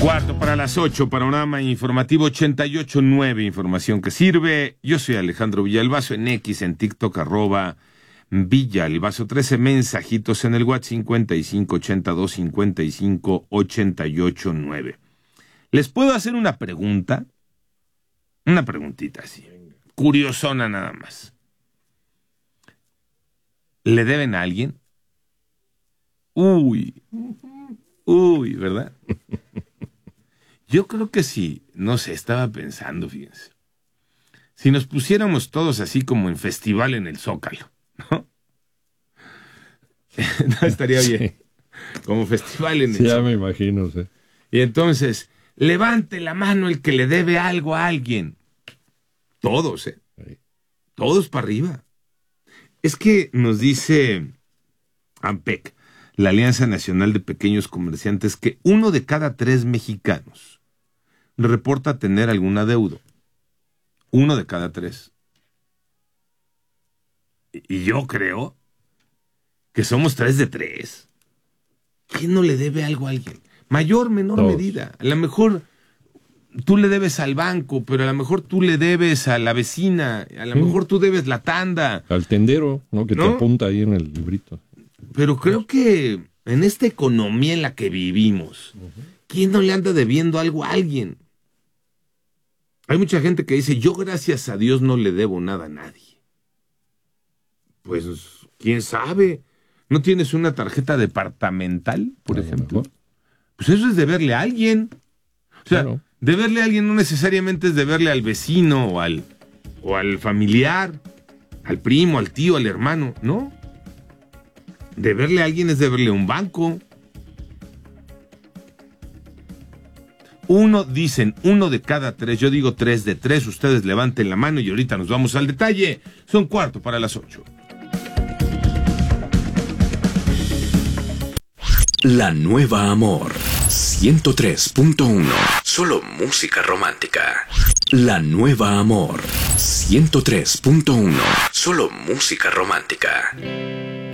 Cuarto para las 8, panorama informativo 88.9, información que sirve. Yo soy Alejandro Villalbazo, en X, en TikTok, @Villalbazo, 13 mensajitos en el WhatsApp 5582558889. ¿Les puedo hacer una pregunta? Una preguntita así, curiosona nada más. ¿Le deben a alguien? Uy, ¿verdad? Yo creo que sí, no sé, estaba pensando, fíjense. Si nos pusiéramos todos así como en festival en el Zócalo, ¿no? No estaría bien. Como festival en el Zócalo. Ya me imagino, sí. Y entonces, levante la mano el que le debe algo a alguien. Todos, sí. Todos para arriba. Es que nos dice AMPEC, la Alianza Nacional de Pequeños Comerciantes, que 1 de cada 3 mexicanos reporta tener algún adeudo. 1 de cada 3. Y yo creo que somos 3 de 3. ¿Quién no le debe algo a alguien? Mayor, menor medida. A lo mejor tú le debes al banco, pero a lo mejor tú le debes a la vecina, a lo mejor tú debes la tanda. Al tendero, ¿no? Que te apunta ahí en el librito. Pero creo que en esta economía en la que vivimos, ¿quién no le anda debiendo algo a alguien? Hay mucha gente que dice, yo gracias a Dios no le debo nada a nadie. Pues, ¿quién sabe? ¿No tienes una tarjeta departamental, por ejemplo? Pues eso es deberle a alguien. O sea, claro, deberle a alguien no necesariamente es deberle al vecino o al familiar, al primo, al tío, al hermano, ¿no? Deberle a alguien es deberle a un banco. Dicen 1 de cada 3, yo digo 3 de 3, ustedes levanten la mano y ahorita nos vamos al detalle. Son 4 para las 8. La Nueva Amor 103.1. Solo música romántica. La Nueva Amor 103.1. Solo música romántica.